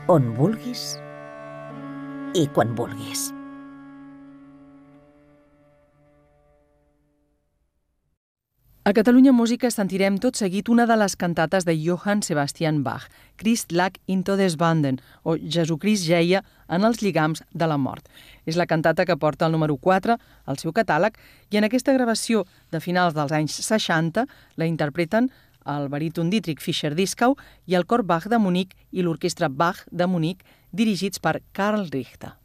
on vulguis i quan vulguis. A Catalunya Música sentirem tot seguit una de les cantates de Johann Sebastian Bach, Christ lag in Todesbanden, o Jesucrist jeia en els lligams de la mort. És la cantata que porta el número 4 al seu catàleg i en aquesta gravació de finals dels anys 60 la interpreten el baríton Dietrich Fischer-Dieskau i el cor Bach de Munic i l'orquestra Bach de Munic dirigits per Karl Richter.